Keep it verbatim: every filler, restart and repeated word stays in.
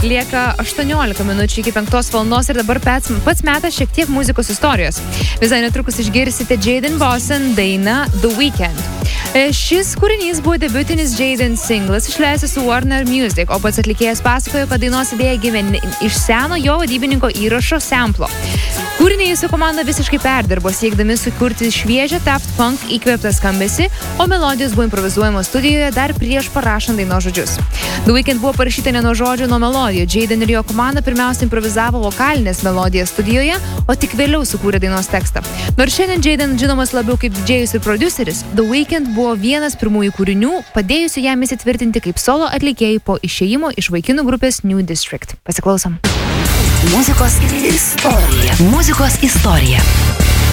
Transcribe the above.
lieka aštuoniolika minučių iki penktos valandos ir dabar pats, pats metas šiek tiek muzikos istorijos. Visai netrukus išgirsite Jaden Bossen dainą The Weekend. Šis kūrinys buvo debiutinis Jaden singlas išleistas su Warner Music, o pats atlikėjas pasakojo, kad dainos idėja gimė iš seno jo vadybininko įrašo samplo. Kūrinį su komanda visiškai perdirbo, siekdami sukurti šviežią Daft Punk įkvėptą skambesį, o melodijos buvo improvizuojamos studijoje dar prieš parašant dainos žodžius. The Weekend buvo parašyta ne nuo žodžio, nuo melodijų. Jaden ir jo komanda pirmiausia improvizavo vokalinės melodijas studijoje, o tik vėliau sukūrė dainos tekstą. Nors šiandien Jaden žinomas labiau kaip didžėjus ir prodiuseris, The Weekend buvo vienas pirmųjų kūrinių, padėjusių jam įsitvirtinti kaip solo atlikėjai po išėjimo iš vaikinų grupės New District. Pasiklausom. Muzikos istorija. Muzikos istorija.